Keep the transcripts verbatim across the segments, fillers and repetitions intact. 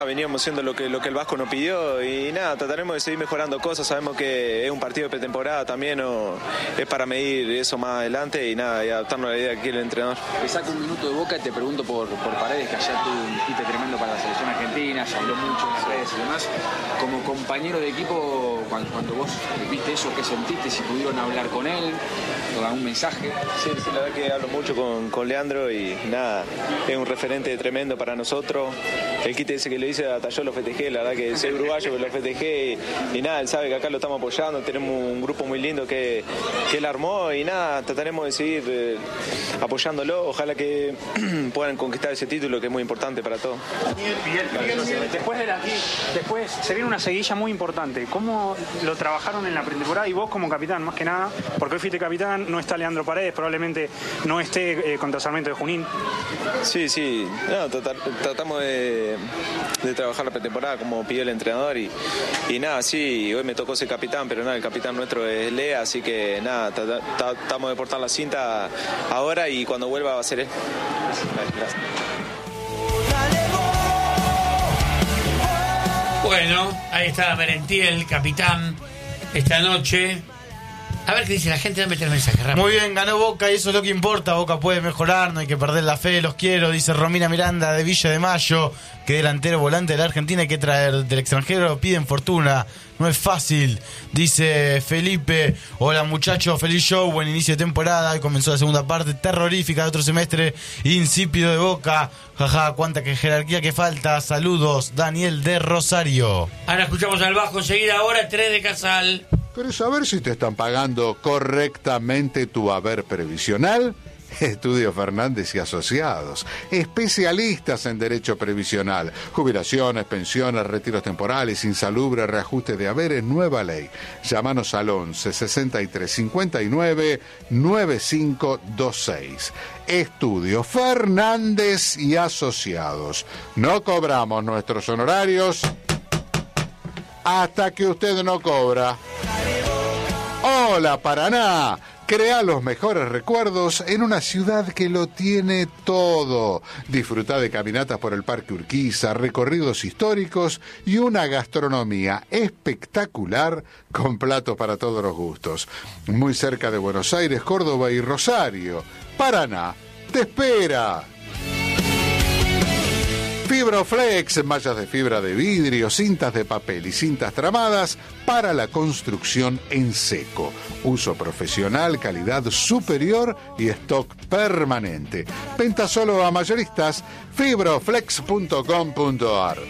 Veníamos haciendo lo que, lo que el Vasco nos pidió y nada, trataremos de seguir mejorando cosas. Sabemos que es un partido de pretemporada también, o es para medir eso más adelante y nada, y adaptarnos a la idea que quiere el entrenador. Te saco un minuto de Boca y te pregunto por, por Paredes, que ayer tuvo un quite tremendo para la selección argentina, se habló mucho en las redes y demás. Como compañero de equipo, cuando, cuando vos viste eso, ¿qué sentiste? Si pudieron hablar con él, o dar un mensaje. Sí, sí, la verdad que hablo mucho con, con Leandro y nada, es un referente tremendo para nosotros. El quite ese que le hice hasta yo lo festejé, la verdad que soy uruguayo, pero lo festejé y, y nada, él sabe que acá lo estamos apoyando, tenemos un grupo muy lindo que, que él armó y nada, trataremos de seguir eh, apoyándolo, ojalá que puedan conquistar ese título que es muy importante para todos. Miguel, Miguel, Miguel, después de aquí, después se viene una seguilla muy importante. ¿Cómo lo trabajaron en la pretemporada y vos como capitán, más que nada? Porque hoy fuiste capitán, no está Leandro Paredes, probablemente no esté eh, contra Sarmiento de Junín. Sí, sí, no, tratar, tratamos de, de trabajar la pretemporada como pidió el entrenador y, y nada, sí, hoy me tocó ser capitán, pero nada, el capitán nuestro es Lea, así que nada, tratamos de portar la cinta ahora y cuando vuelva va a ser él. Gracias. Bueno, ahí está Merentiel, capitán, esta noche. A ver qué dice la gente, dame el mensaje rápido. Muy bien, ganó Boca y eso es lo que importa. Boca puede mejorar, no hay que perder la fe, los quiero. Dice Romina Miranda de Villa de Mayo, que delantero volante de la Argentina hay que traer del extranjero, piden fortuna, no es fácil. Dice Felipe, hola muchachos, feliz show, buen inicio de temporada. Hoy comenzó la segunda parte terrorífica de otro semestre insípido de Boca. Jaja, cuánta que jerarquía que falta. Saludos, Daniel de Rosario. Ahora escuchamos al bajo enseguida, ahora tres de Casal. ¿Querés saber si te están pagando correctamente tu haber previsional? Estudio Fernández y Asociados, especialistas en derecho previsional, jubilaciones, pensiones, retiros temporales, insalubre, reajuste de haberes, nueva ley. Llámanos al once sesenta y tres cincuenta y nueve noventa y cinco veintiséis. Estudio Fernández y Asociados. No cobramos nuestros honorarios hasta que usted no cobra. Hola Paraná, crea los mejores recuerdos en una ciudad que lo tiene todo. Disfruta de caminatas por el Parque Urquiza, recorridos históricos y una gastronomía espectacular con platos para todos los gustos. Muy cerca de Buenos Aires, Córdoba y Rosario. Paraná, te espera. Fibroflex, mallas de fibra de vidrio, cintas de papel y cintas tramadas para la construcción en seco. Uso profesional, calidad superior y stock permanente. Venta solo a mayoristas, fibroflex punto com punto ar.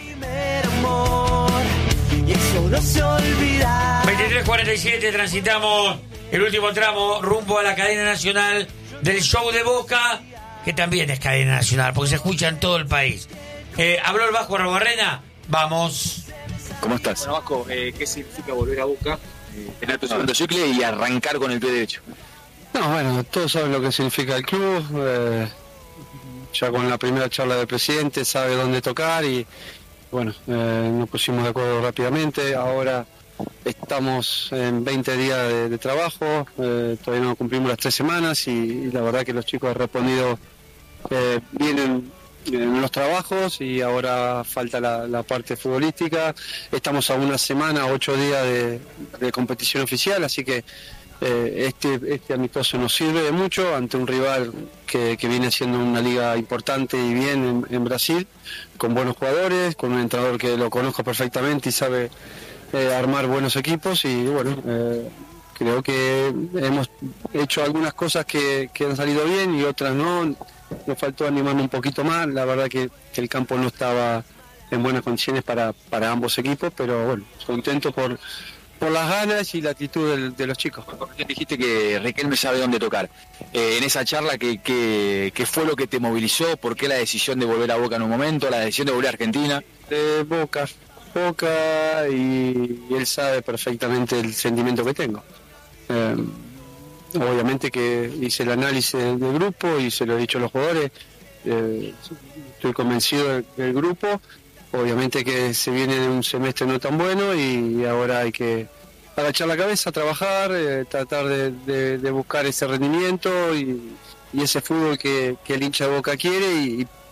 veintitrés cuarenta y siete, transitamos el último tramo rumbo a la cadena nacional del show de Boca, que también es cadena nacional, porque se escucha en todo el país. Eh, ¿Habló el Vasco Arrobarrena? Vamos. ¿Cómo estás? Bueno, Vasco, eh, ¿qué significa volver a Boca? Eh, tener tu segundo cicle y arrancar con el pie derecho. No, bueno, todos saben lo que significa el club. Eh, ya con la primera charla del presidente sabe dónde tocar y, bueno, eh, nos pusimos de acuerdo rápidamente. Ahora estamos en veinte días de, de trabajo, eh, todavía no cumplimos las tres semanas y, y la verdad que los chicos han respondido eh, bien en, en los trabajos y ahora falta la, la parte futbolística. Estamos a una semana, ocho días de, de competición oficial, así que eh, este, este amistoso nos sirve de mucho ante un rival que, que viene siendo una liga importante y bien en, en Brasil, con buenos jugadores, con un entrenador que lo conozco perfectamente y sabe eh, armar buenos equipos y bueno, eh, creo que hemos hecho algunas cosas que, que han salido bien y otras no. Nos faltó animarnos un poquito más, la verdad que, que el campo no estaba en buenas condiciones para, para ambos equipos, pero bueno, contento por, por las ganas y la actitud de, de los chicos. Dijiste que Riquelme sabe dónde tocar. Eh, en esa charla, ¿qué, qué, ¿qué fue lo que te movilizó? ¿Por qué la decisión de volver a Boca en un momento? ¿La decisión de volver a Argentina? De Boca, Boca y, y él sabe perfectamente el sentimiento que tengo. Eh, Obviamente que hice el análisis del grupo y se lo he dicho a los jugadores, eh, estoy convencido del, del grupo, obviamente que se viene un semestre no tan bueno y ahora hay que agachar la cabeza, trabajar, eh, tratar de, de, de buscar ese rendimiento y, y ese fútbol que, que el hincha de Boca quiere y,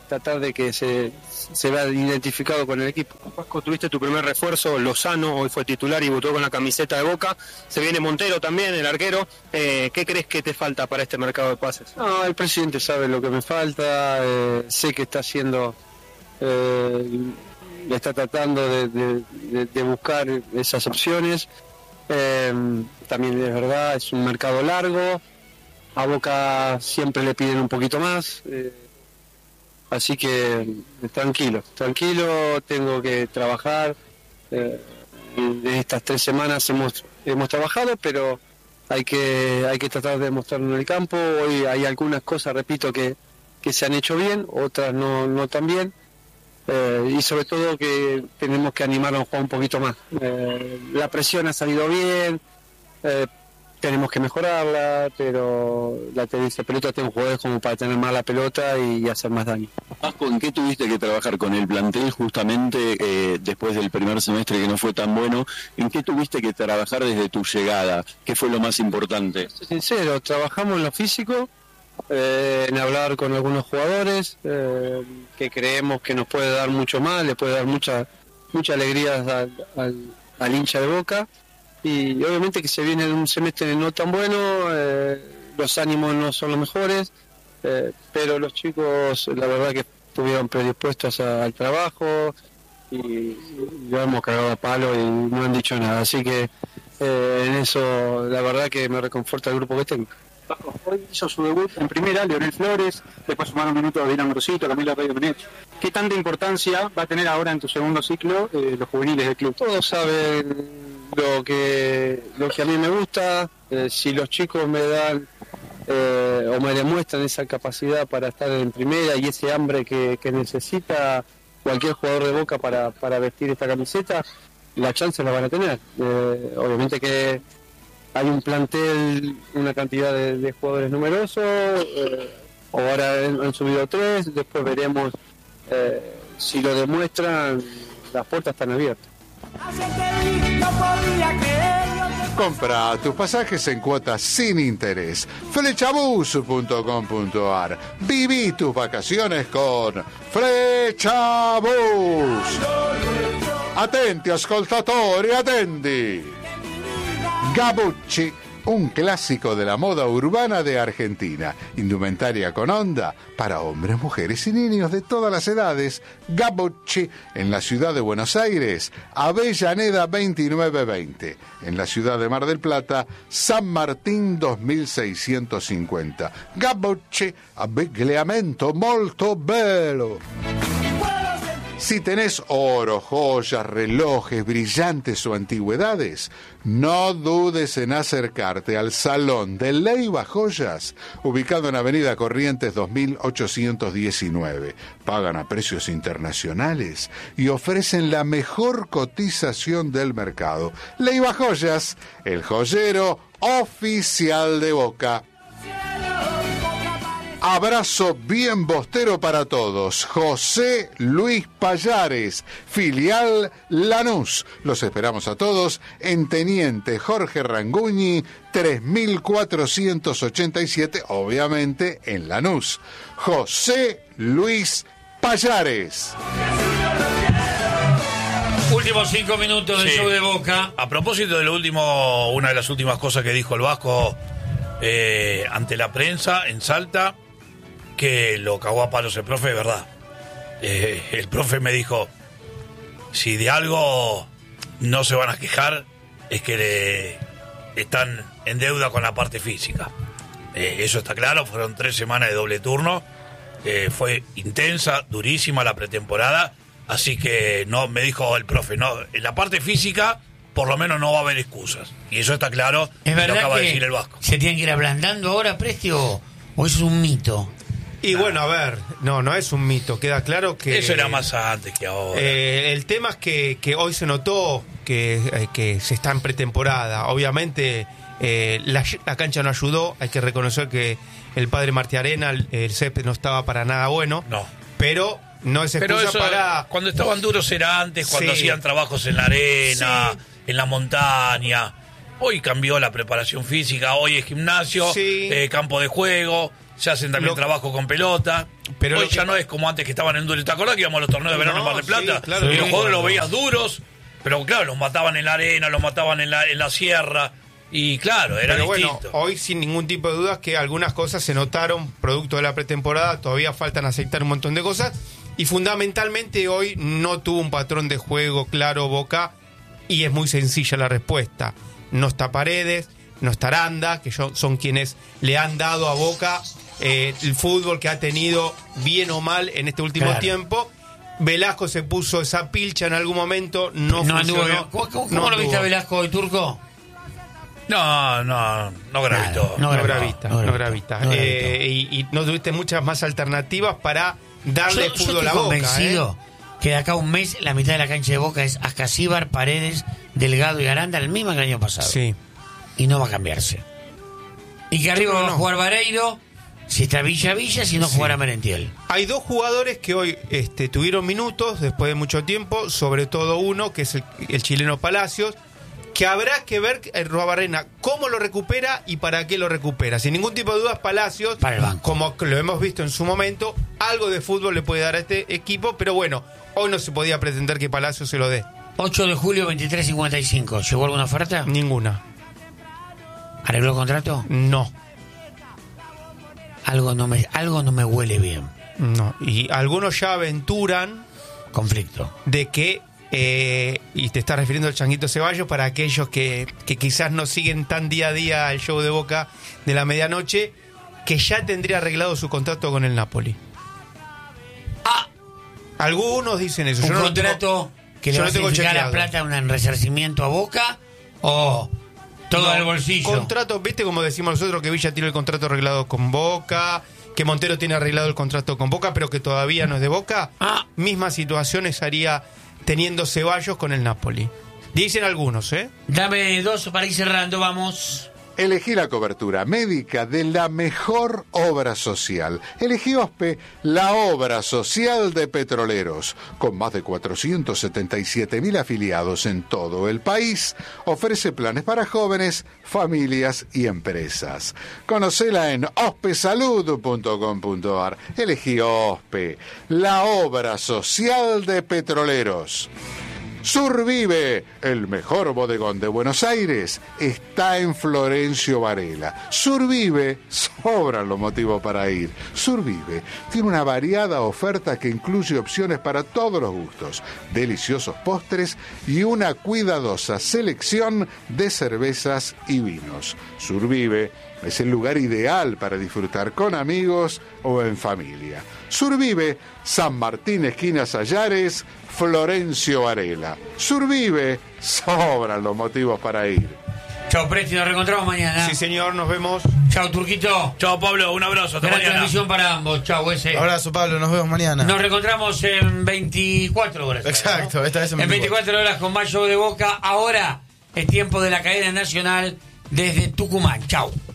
tratar de que se, se vea identificado con el equipo. Vasco, tuviste tu primer refuerzo, Lozano, hoy fue titular y votó con la camiseta de Boca. Se viene Montero también, el arquero. Eh, ¿Qué crees que te falta para este mercado de pases? No, el presidente sabe lo que me falta, eh, sé que está haciendo, eh, está tratando de, de, de, de buscar esas opciones. Eh, también es verdad, es un mercado largo, a Boca siempre le piden un poquito más, eh, así que tranquilo, tranquilo, tengo que trabajar. Eh, en estas tres semanas hemos hemos trabajado, pero hay que hay que tratar de mostrarlo en el campo. Hoy hay algunas cosas, repito, que, que se han hecho bien, otras no, no tan bien. Eh, y sobre todo que tenemos que animarnos a jugar un poquito más. Eh, la presión ha salido bien, eh, tenemos que mejorarla, pero la tenis de pelota tengo jugadores como para tener más la pelota y, y hacer más daño. Vasco, ¿en qué tuviste que trabajar con el plantel justamente eh, después del primer semestre que no fue tan bueno? ¿En qué tuviste que trabajar desde tu llegada? ¿Qué fue lo más importante? Soy sincero, trabajamos en lo físico, eh, en hablar con algunos jugadores eh, que creemos que nos puede dar mucho más, le puede dar mucha mucha alegría al, al, al hincha de Boca, y obviamente que se viene un semestre no tan bueno, eh, los ánimos no son los mejores, eh, pero los chicos la verdad que estuvieron predispuestos a, al trabajo y lo hemos cagado a palo y no han dicho nada, así que eh, en eso la verdad que me reconforta el grupo que tengo. Hoy hizo su debut en primera Leonel Flores, después sumaron un minuto de Dylan Grosito, Camilo Rey Domenech. ¿Qué tanta importancia va a tener ahora en tu segundo ciclo eh, los juveniles del club? Todos saben lo que lo que a mí me gusta, eh, si los chicos me dan eh, o me demuestran esa capacidad para estar en primera y ese hambre que, que necesita cualquier jugador de Boca para, para vestir esta camiseta, la chance la van a tener. Eh, obviamente que hay un plantel, una cantidad de, de jugadores numerosos, eh, ahora han, han subido tres, después veremos eh, si lo demuestran, las puertas están abiertas. Compra tus pasajes en cuotas sin interés. Flechabus punto com punto ar. Viví tus vacaciones con Flechabus. Atenti ascoltatori, attendi. Gabucci, un clásico de la moda urbana de Argentina. Indumentaria con onda para hombres, mujeres y niños de todas las edades. Gabucci, en la ciudad de Buenos Aires, Avellaneda veintinueve veinte. En la ciudad de Mar del Plata, San Martín dos mil seiscientos cincuenta. Gabucci, abbigliamento molto bello. Si tenés oro, joyas, relojes, brillantes o antigüedades, no dudes en acercarte al Salón de Leiva Joyas, ubicado en Avenida Corrientes dos mil ochocientos diecinueve. Pagan a precios internacionales y ofrecen la mejor cotización del mercado. Leiva Joyas, el joyero oficial de Boca. Abrazo bien bostero para todos. José Luis Payares, filial Lanús. Los esperamos a todos en Teniente Jorge Ranguñi, tres mil cuatrocientos ochenta y siete, obviamente en Lanús. José Luis Payares. Últimos cinco minutos del Sí. show de Boca. A propósito de lo último, una de las últimas cosas que dijo el Vasco eh, ante la prensa en Salta, que lo cagó a palos el profe, de verdad. Eh, el profe me dijo, si de algo no se van a quejar, es que le están en deuda con la parte física. Eh, eso está claro, fueron tres semanas de doble turno. Eh, fue intensa, durísima la pretemporada, así que no, me dijo el profe, no, en la parte física por lo menos no va a haber excusas. Y eso está claro, ¿Es y lo verdad acaba que de decir el Vasco. se tienen que ir ablandando ahora, Presti, o, o eso es un mito? Y bueno, a ver, no, no es un mito, queda claro que... Eso era más antes que ahora. Eh, el tema es que, que hoy se notó que, eh, que se está en pretemporada. Obviamente eh, la, la cancha no ayudó, hay que reconocer que el padre Martí Arena, el, el césped no estaba para nada bueno. No. Pero no es excusa Pero eso, para... cuando estaban duros era antes, cuando Sí. hacían trabajos en la arena, Sí. en la montaña. Hoy cambió la preparación física, hoy es gimnasio, Sí. eh, campo de juego. se hacen también Lo- trabajo con pelota. Pero Hoy lo que- ya no es como antes que estaban en duro. ¿Te acordás que íbamos a los torneos de verano No, en Mar del Plata? sí, claro, y los sí. jugadores los veías duros, pero claro, los mataban en la arena, los mataban en la, en la sierra. Y claro, era Pero distinto. bueno, hoy sin ningún tipo de dudas que algunas cosas se notaron producto de la pretemporada, todavía faltan aceptar un montón de cosas y fundamentalmente hoy no tuvo un patrón de juego claro Boca y es muy sencilla la respuesta. No está Paredes, no está Aranda, que yo- son quienes le han dado a Boca eh, el fútbol que ha tenido bien o mal en este último Claro. tiempo. Velasco se puso esa pilcha en algún momento, no, No anduvo bien. funcionó. ¿Cómo, cómo- no cómo lo viste a anduvo. Velasco hoy, Turco? No, no, no gravitó. No No gravitó, gravita, no no gravitó, gravita. no Eh, y, y no tuviste muchas más alternativas para darle Yo, yo fútbol estoy a Boca. convencido ¿eh? que de acá a un mes la mitad de la cancha de Boca es Ascasíbar, Paredes, Delgado y Aranda, el mismo que el año pasado. Sí. Y no va a cambiarse. Y que arriba creo va a no. jugar Vareiro, si está Villa Villa, si no Sí. jugará Merentiel. Hay dos jugadores que hoy este, tuvieron minutos después de mucho tiempo, sobre todo uno, que es el, el chileno Palacios, que habrá que ver el Robarrena cómo lo recupera y para qué lo recupera. Sin ningún tipo de dudas, Palacios, Para el banco. como lo hemos visto en su momento, algo de fútbol le puede dar a este equipo, pero bueno, hoy no se podía pretender que Palacios se lo dé. ocho de julio, veintitrés cincuenta y cinco. ¿Llegó alguna oferta? Ninguna. ¿Arregló el contrato? No. Algo no me, algo no me huele bien. No. Y algunos ya aventuran Conflicto. de que, eh, y te está refiriendo al Changuito Ceballos, para aquellos que, que quizás no siguen tan día a día el show de Boca de la medianoche, que ya tendría arreglado su contrato con el Napoli. Ah, Algunos dicen eso. un Yo no lo contrato tengo- que le yo va no a tengo significar a chequeado. plata un resarcimiento a Boca o todo No, al bolsillo. Contrato, viste como decimos nosotros que Villa tiene el contrato arreglado con Boca, que Montero tiene arreglado el contrato con Boca, pero que todavía no es de Boca. Ah. Misma situación estaría teniendo Ceballos con el Napoli. Dicen algunos, ¿eh? Dame dos para ir cerrando, vamos. Elegí la cobertura médica de la mejor obra social. Elegí OSPE, la obra social de petroleros. Con más de cuatrocientos setenta y siete mil afiliados en todo el país, ofrece planes para jóvenes, familias y empresas. Conocela en ospesalud punto com punto ar. Elegí OSPE, la obra social de petroleros. Survive, el mejor bodegón de Buenos Aires, está en Florencio Varela. Survive, sobran los motivos para ir. Survive tiene una variada oferta que incluye opciones para todos los gustos, deliciosos postres y una cuidadosa selección de cervezas y vinos. Survive es el lugar ideal para disfrutar con amigos o en familia. Survive, San Martín, esquina Sayares, Florencio Varela. Survive, sobran los motivos para ir. Chao, Presti, nos reencontramos mañana. Sí, señor, nos vemos. Chao, Turquito. Chao, Pablo, un abrazo. Hasta Gran mañana. transmisión para ambos. Chao, ese. Abrazo, Pablo, nos vemos mañana. Nos reencontramos en veinticuatro horas. Exacto, ¿no? esta vez en En veinticuatro horas con más show de Boca. Ahora es tiempo de la cadena nacional desde Tucumán. Chao.